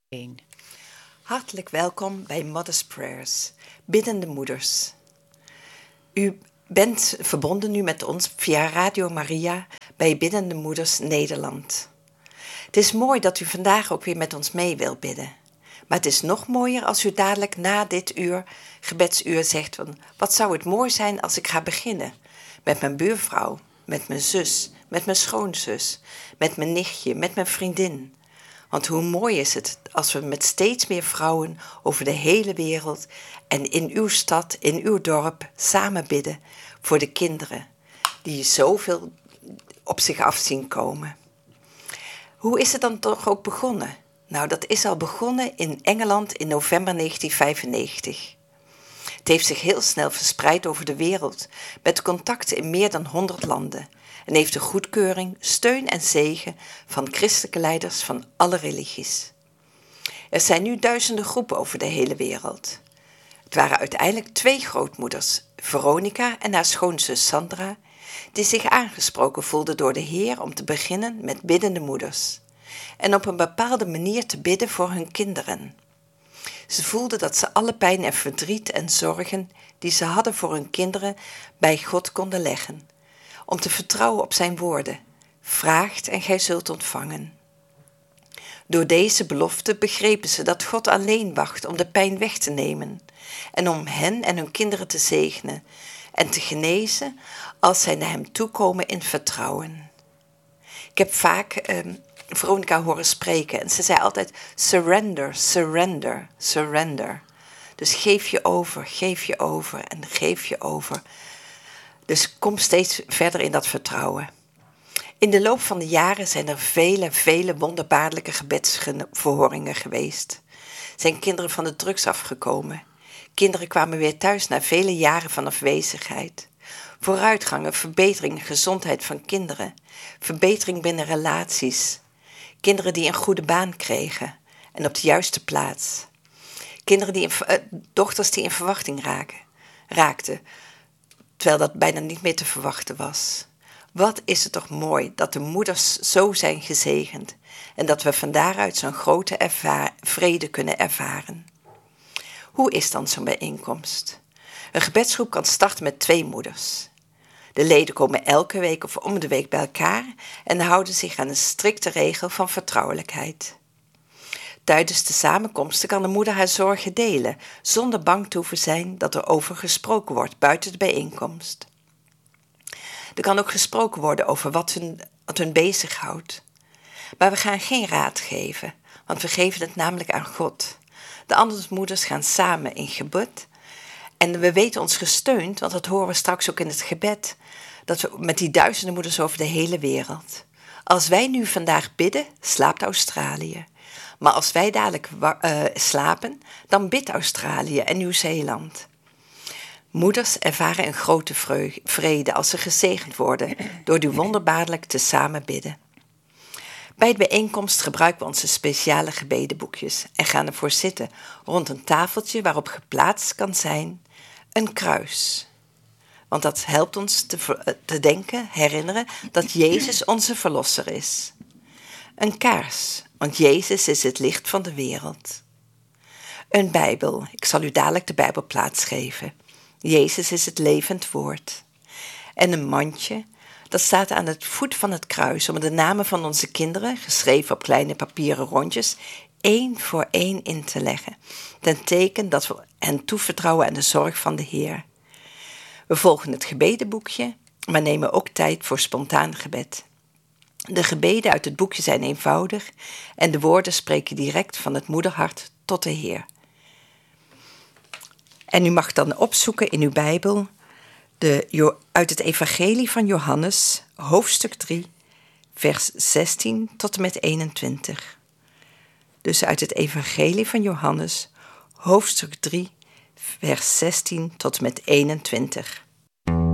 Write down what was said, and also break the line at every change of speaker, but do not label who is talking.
1. Hartelijk welkom bij Mother's Prayers, biddende moeders. U bent verbonden nu met ons via Radio Maria bij Biddende Moeders Nederland. Het is mooi dat u vandaag ook weer met ons mee wilt bidden. Maar het is nog mooier als u dadelijk na dit gebedsuur zegt van, wat zou het mooi zijn als ik ga beginnen met mijn buurvrouw, met mijn zus, met mijn schoonzus, met mijn nichtje, met mijn vriendin. Want hoe mooi is het als we met steeds meer vrouwen over de hele wereld en in uw stad, in uw dorp samen bidden voor de kinderen die zoveel op zich af zien komen. Hoe is het dan toch ook begonnen? Nou, dat is al begonnen in Engeland in november 1995. Het heeft zich heel snel verspreid over de wereld met contacten in meer dan 100 landen. En heeft de goedkeuring, steun en zegen van christelijke leiders van alle religies. Er zijn nu duizenden groepen over de hele wereld. Het waren uiteindelijk 2 grootmoeders, Veronica en haar schoonzus Sandra, die zich aangesproken voelden door de Heer om te beginnen met biddende moeders. En op een bepaalde manier te bidden voor hun kinderen. Ze voelden dat ze alle pijn en verdriet en zorgen die ze hadden voor hun kinderen bij God konden leggen. Om te vertrouwen op zijn woorden. Vraagt en gij zult ontvangen. Door deze belofte begrepen ze dat God alleen wacht om de pijn weg te nemen. En om hen en hun kinderen te zegenen. En te genezen als zij naar hem toekomen in vertrouwen. Ik heb vaak Veronica horen spreken en ze zei altijd surrender, surrender, surrender. Dus geef je over en geef je over. Dus kom steeds verder in dat vertrouwen. In de loop van de jaren zijn er vele wonderbaarlijke gebedsverhoringen geweest. Zijn kinderen van de drugs afgekomen. Kinderen kwamen weer thuis na vele jaren van afwezigheid. Vooruitgangen, verbetering, gezondheid van kinderen. Verbetering binnen relaties. Kinderen die een goede baan kregen en op de juiste plaats. Kinderen dochters die in verwachting raakten. Terwijl dat bijna niet meer te verwachten was. Wat is het toch mooi dat de moeders zo zijn gezegend en dat we van daaruit zo'n grote vrede kunnen ervaren. Hoe is dan zo'n bijeenkomst? Een gebedsgroep kan starten met 2 moeders. De leden komen elke week of om de week bij elkaar en houden zich aan een strikte regel van vertrouwelijkheid. Tijdens de samenkomsten kan de moeder haar zorgen delen, zonder bang te hoeven zijn dat er over gesproken wordt buiten de bijeenkomst. Er kan ook gesproken worden over wat hun bezighoudt. Maar we gaan geen raad geven, want we geven het namelijk aan God. De andere moeders gaan samen in gebed en we weten ons gesteund, want dat horen we straks ook in het gebed, dat we met die duizenden moeders over de hele wereld. Als wij nu vandaag bidden, slaapt Australië. Maar als wij dadelijk slapen, dan bidt Australië en Nieuw-Zeeland. Moeders ervaren een grote vrede als ze gezegend worden door die wonderbaarlijk te samen bidden. Bij de bijeenkomst gebruiken we onze speciale gebedenboekjes en gaan ervoor zitten rond een tafeltje waarop geplaatst kan zijn een kruis. Want dat helpt ons te denken, herinneren dat Jezus onze verlosser is. Een kaars, want Jezus is het licht van de wereld. Een Bijbel, ik zal u dadelijk de Bijbelplaats geven. Jezus is het levend woord. En een mandje, dat staat aan het voet van het kruis om de namen van onze kinderen, geschreven op kleine papieren rondjes, 1 voor 1 in te leggen. Ten teken dat we hen toevertrouwen aan de zorg van de Heer. We volgen het gebedenboekje, maar nemen ook tijd voor spontaan gebed. De gebeden uit het boekje zijn eenvoudig en de woorden spreken direct van het moederhart tot de Heer. En u mag dan opzoeken in uw Bijbel uit het Evangelie van Johannes, hoofdstuk 3, vers 16 tot en met 21. Dus uit het Evangelie van Johannes, hoofdstuk 3, vers 16 tot en met 21.